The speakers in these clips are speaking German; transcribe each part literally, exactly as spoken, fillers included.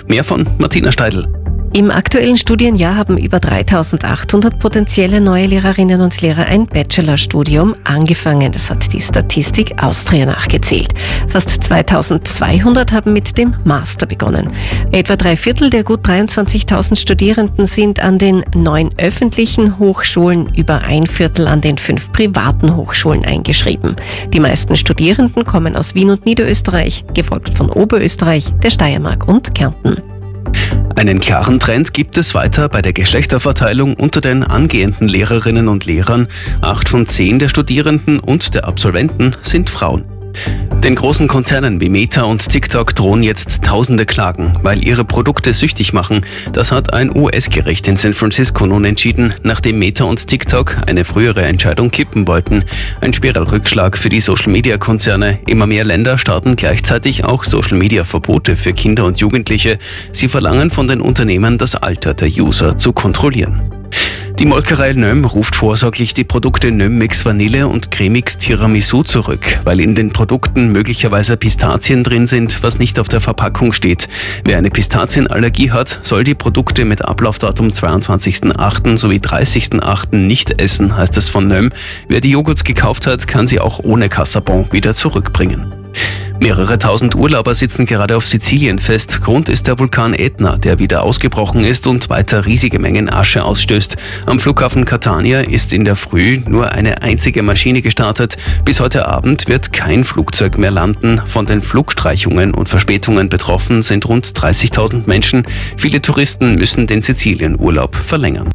Mehr von Martina Steidl. Im aktuellen Studienjahr haben über dreitausendachthundert potenzielle neue Lehrerinnen und Lehrer ein Bachelorstudium angefangen. Das hat die Statistik Austria nachgezählt. Fast zweitausendzweihundert haben mit dem Master begonnen. Etwa drei Viertel der gut dreiundzwanzigtausend Studierenden sind an den neun öffentlichen Hochschulen, über ein Viertel an den fünf privaten Hochschulen eingeschrieben. Die meisten Studierenden kommen aus Wien und Niederösterreich, gefolgt von Oberösterreich, der Steiermark und Kärnten. Einen klaren Trend gibt es weiter bei der Geschlechterverteilung unter den angehenden Lehrerinnen und Lehrern. Acht von zehn der Studierenden und der Absolventen sind Frauen. Den großen Konzernen wie Meta und TikTok drohen jetzt tausende Klagen, weil ihre Produkte süchtig machen. Das hat ein U S-Gericht in San Francisco nun entschieden, nachdem Meta und TikTok eine frühere Entscheidung kippen wollten. Ein schwerer Rückschlag für die Social-Media-Konzerne. Immer mehr Länder starten gleichzeitig auch Social-Media-Verbote für Kinder und Jugendliche. Sie verlangen von den Unternehmen, das Alter der User zu kontrollieren. Die Molkerei Nöm ruft vorsorglich die Produkte Nöm Mix Vanille und Cremix Tiramisu zurück, weil in den Produkten möglicherweise Pistazien drin sind, was nicht auf der Verpackung steht. Wer eine Pistazienallergie hat, soll die Produkte mit Ablaufdatum zweiundzwanzigsten achten sowie dreißigsten achten nicht essen, heißt es von Nöm. Wer die Joghurts gekauft hat, kann sie auch ohne Kassabon wieder zurückbringen. Mehrere tausend Urlauber sitzen gerade auf Sizilien fest. Grund ist der Vulkan Ätna, der wieder ausgebrochen ist und weiter riesige Mengen Asche ausstößt. Am Flughafen Catania ist in der Früh nur eine einzige Maschine gestartet. Bis heute Abend wird kein Flugzeug mehr landen. Von den Flugstreichungen und Verspätungen betroffen sind rund dreißigtausend Menschen. Viele Touristen müssen den Sizilienurlaub verlängern.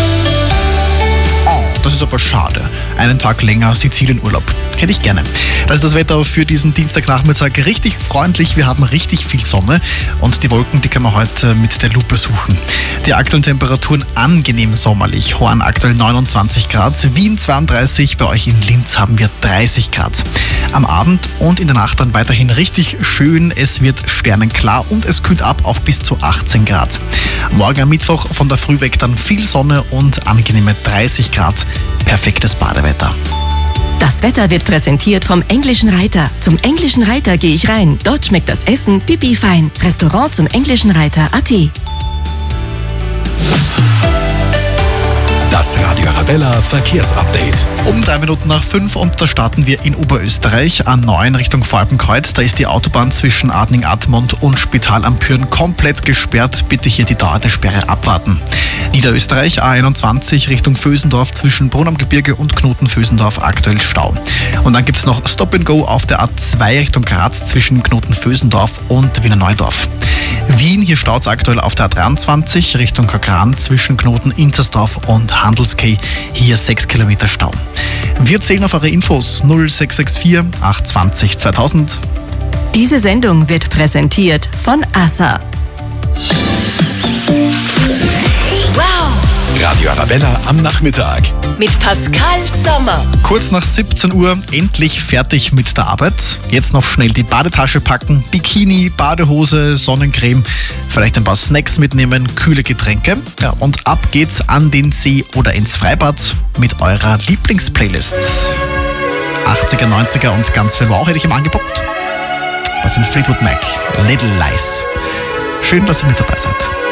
Das ist aber schade. Einen Tag länger Sizilienurlaub. Hätte ich gerne. Das ist das Wetter für diesen Dienstagnachmittag. Richtig freundlich, wir haben richtig viel Sonne und die Wolken, die kann man heute mit der Lupe suchen. Die aktuellen Temperaturen angenehm sommerlich. Horn aktuell neunundzwanzig Grad, Wien zweiunddreißig, bei euch in Linz haben wir dreißig Grad. Am Abend und in der Nacht dann weiterhin richtig schön. Es wird sternenklar und es kühlt ab auf bis zu achtzehn Grad. Morgen am Mittwoch von der Früh weg dann viel Sonne und angenehme dreißig Grad. Perfektes Badewetter. Das Wetter wird präsentiert vom Englischen Reiter. Zum Englischen Reiter gehe ich rein. Dort schmeckt das Essen pipi fein. Restaurant zum Englischen Reiter punkt at. Das Radio Arabella Verkehrsupdate. Um drei Minuten nach fünf und da starten wir in Oberösterreich A neun Richtung Falkenkreuz. Da ist die Autobahn zwischen Adning-Admont und Spital am Pyhrn komplett gesperrt. Bitte hier die Dauer der Sperre abwarten. Niederösterreich A einundzwanzig Richtung Vösendorf zwischen Brunn am Gebirge und Knoten-Vösendorf aktuell Stau. Und dann gibt es noch Stop and Go auf der A zwei Richtung Graz zwischen Knoten-Vösendorf und Wiener Neudorf. Wien, hier staut es aktuell auf der A dreiundzwanzig Richtung Kakran zwischen Knoten Inzersdorf und Handelskay. Hier sechs Kilometer Stau. Wir zählen auf eure Infos null sechs sechs vier acht zwanzig zweitausend. Diese Sendung wird präsentiert von A S A. Wow! Radio Arabella am Nachmittag. Mit Pascal Sommer. Kurz nach siebzehn Uhr endlich fertig mit der Arbeit. Jetzt noch schnell die Badetasche packen, Bikini, Badehose, Sonnencreme, vielleicht ein paar Snacks mitnehmen, kühle Getränke. Ja, und ab geht's an den See oder ins Freibad mit eurer Lieblingsplaylist. achtziger, neunziger und ganz viel Wow hätte ich im Angebot. Das sind Fleetwood Mac, Little Lies. Schön, dass ihr mit dabei seid.